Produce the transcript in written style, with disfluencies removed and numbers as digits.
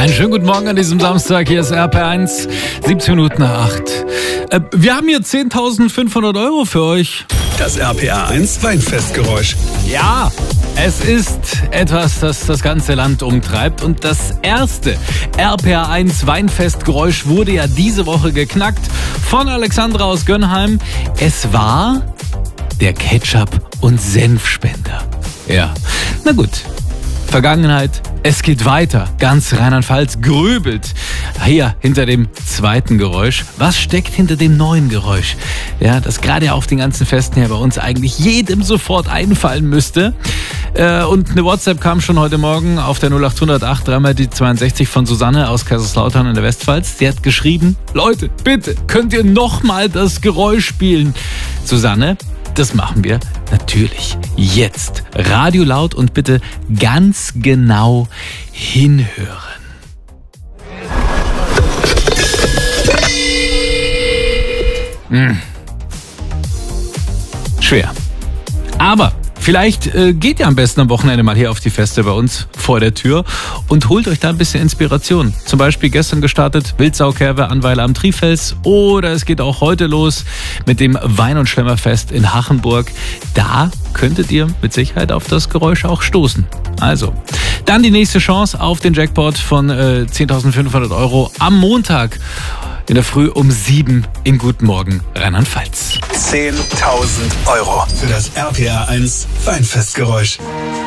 Einen schönen guten Morgen an diesem Samstag. Hier ist RP1, 17 Minuten nach 8. Wir haben hier 10.500 Euro für euch. Das RPA1 Weinfestgeräusch. Ja, es ist etwas, das das ganze Land umtreibt. Und das erste RPA1 Weinfestgeräusch wurde ja diese Woche geknackt von Alexandra aus Gönnheim. Es war der Ketchup- und Senfspender. Ja, na gut. Vergangenheit, es geht weiter. Ganz Rheinland-Pfalz grübelt. Hier hinter dem zweiten Geräusch. Was steckt hinter dem neuen Geräusch? Ja, das gerade auf den ganzen Festen hier bei uns eigentlich jedem sofort einfallen müsste. Und eine WhatsApp kam schon heute Morgen auf der 08008 dreimal die 62 von Susanne aus Kaiserslautern in der Westpfalz. Die hat geschrieben: Leute, bitte, könnt ihr nochmal das Geräusch spielen? Susanne, das machen wir natürlich jetzt. Radio laut und bitte ganz genau hinhören. Schwer. Aber vielleicht geht ihr am besten am Wochenende mal hier auf die Feste bei uns vor der Tür und holt euch da ein bisschen Inspiration. Zum Beispiel gestern gestartet Wildsaukerwe Anweiler am Trifels, oder es geht auch heute los mit dem Wein- und Schlemmerfest in Hachenburg. Da könntet ihr mit Sicherheit auf das Geräusch auch stoßen. Also, dann die nächste Chance auf den Jackpot von 10.500 Euro am Montag in der Früh um 7 in Guten Morgen Rheinland-Pfalz. 10.000 Euro für das RPA1 Weinfestgeräusch.